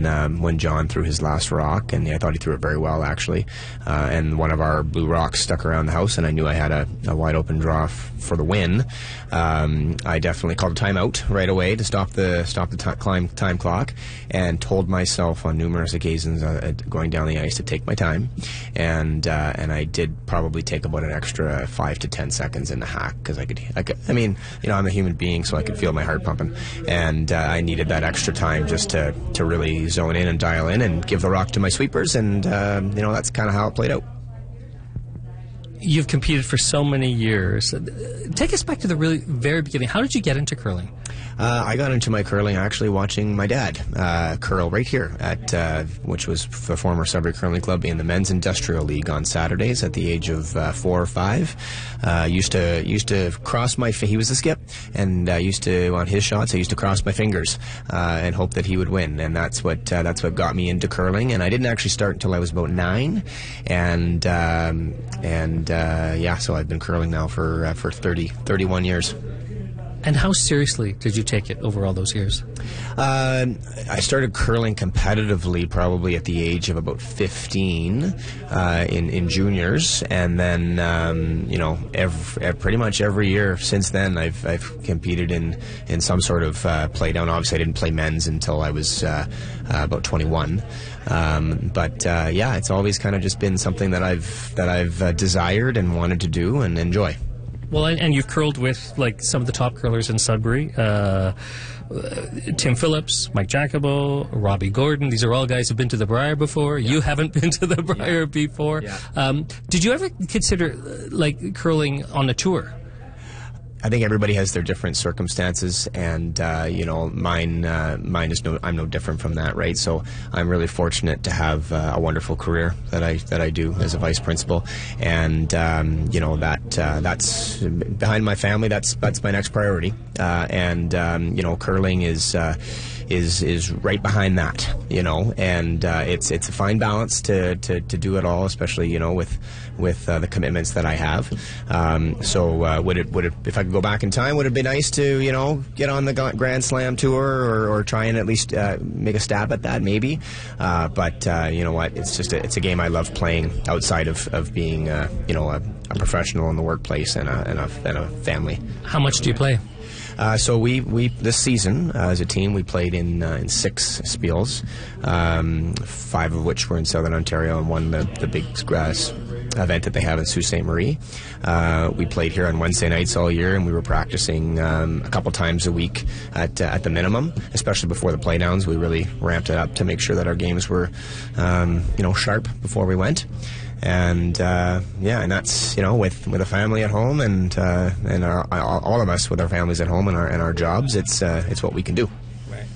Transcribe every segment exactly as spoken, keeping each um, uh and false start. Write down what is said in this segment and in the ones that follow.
when um, when John threw his last rock, and I thought he threw it very well, actually. Uh, and one of our blue rocks stuck around the house, and I knew I had a, a wide open draw f- for the win. Um, I definitely called a timeout right away to stop the stop the t- climb, time clock, and told myself on numerous occasions uh, going down the ice to take my time, and uh, and I did probably take about an extra five to ten seconds in the hack because I could, I could, I mean, you know, I'm a human being, so I could feel my heart pumping, and uh, I needed that extra time just to to really zone in and dial in and give the rock to my sweepers, and uh, you know, that's kind of how it played out. You've competed for so many years. Take us back to the really very beginning. How did you get into curling? Uh, I got into my curling actually watching my dad uh, curl right here at uh, which was the former Sudbury Curling Club in the Men's Industrial League on Saturdays at the age of uh, four or five. Uh, used to used to cross my fi- he was a skip, and I uh, used to on his shots I used to cross my fingers uh, and hope that he would win, and that's what uh, that's what got me into curling. And I didn't actually start until I was about nine, and um, and uh, yeah, so I've been curling now for uh, for thirty, thirty-one years. And how seriously did you take it over all those years? Uh, I started curling competitively probably at the age of about fifteen uh, in, in juniors, and then um, you know every, pretty much every year since then I've I've competed in, in some sort of uh, play down. Obviously I didn't play men's until I was uh, uh, about twenty-one, um, but uh, yeah, it's always kind of just been something that I've that I've uh, desired and wanted to do and enjoy. Well, and, and you've curled with like some of the top curlers in Sudbury, uh, uh, Tim Phillips, Mike Jacobo, Robbie Gordon. These are all guys who've been to the Briar before. Yeah. You haven't been to the Briar yeah. before. Yeah. Um, did you ever consider uh, like curling on a tour? I think everybody has their different circumstances, and uh, you know, mine, uh, mine is no. I'm no different from that, right? So I'm really fortunate to have uh, a wonderful career that I that I do as a vice principal, and um, you know that uh, that's behind my family. That's that's my next priority, uh, and um, you know, curling is. Uh, is is right behind that, you know, and uh, it's it's a fine balance to, to, to do it all, especially, you know, with with uh, the commitments that I have. Um, so uh, would it would it if I could go back in time, would it be nice to, you know, get on the Grand Slam tour or, or try and at least uh, make a stab at that, maybe. Uh, but uh, you know what, it's just a, it's a game I love playing outside of of being uh, you know a, a professional in the workplace and a, and a and a family. How much do you play? Uh, so we, we this season uh, as a team we played in uh, in six spiels, um, five of which were in Southern Ontario and one the the big uh, event that they have in Sault Ste. Marie. Uh, we played here on Wednesday nights all year, and we were practicing um, a couple times a week at uh, at the minimum, especially before the playdowns. We really ramped it up to make sure that our games were um, you know sharp before we went. And uh, yeah, and that's, you know, with, with a family at home and uh, and our, all of us with our families at home and our and our jobs, it's uh, it's what we can do. Right.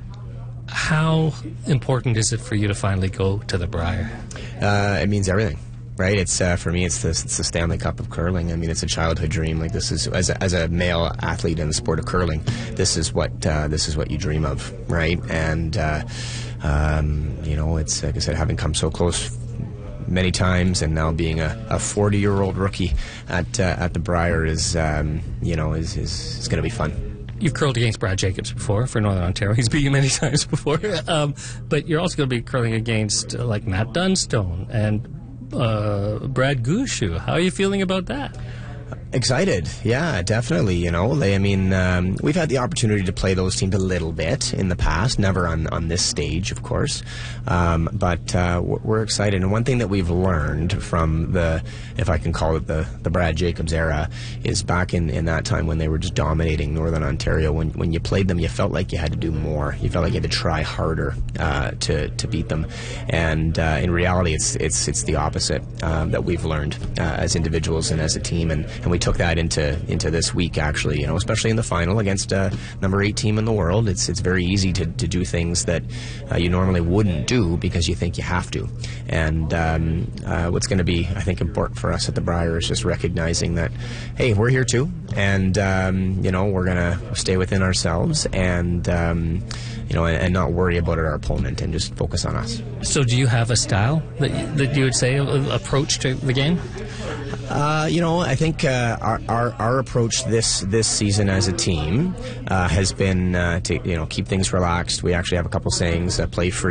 How important is it for you to finally go to the Briar? Uh, it means everything. Right, it's uh, for me. It's the it's the Stanley Cup of curling. I mean, it's a childhood dream. Like this is as a, as a male athlete in the sport of curling, this is what uh, this is what you dream of, right? And uh, um, you know, it's like I said, having come so close many times, and now being a forty-year-old rookie at uh, at the Briar is um, you know is is, is going to be fun. You've curled against Brad Jacobs before for Northern Ontario. He's beat you many times before, um, but you're also going to be curling against uh, like Matt Dunstone and uh, Brad Gushue. How are you feeling about that? Excited, yeah, definitely. You know, they, I mean, um, we've had the opportunity to play those teams a little bit in the past, never on, on this stage, of course, um, but uh, we're excited. And one thing that we've learned from the, if I can call it the, the Brad Jacobs era, is back in, in that time when they were just dominating Northern Ontario, when when you played them, you felt like you had to do more. You felt like you had to try harder uh, to to beat them. And uh, in reality, it's it's it's the opposite um, that we've learned uh, as individuals and as a team, and, and we took that into into this week, actually, you know, especially in the final against a number eight team in the world. It's it's very easy to, to do things that uh, you normally wouldn't do because you think you have to. And um, uh, what's going to be, I think, important for us at the Briar is just recognizing that, hey, we're here too, and um, you know, we're going to stay within ourselves and um, you know, and, and not worry about our opponent and just focus on us. So, do you have a style that you, that you would say uh, approach to the game? Uh, you know, I think uh, our, our our approach this this season as a team uh, has been uh, to you know keep things relaxed. We actually have a couple sayings: uh, play free.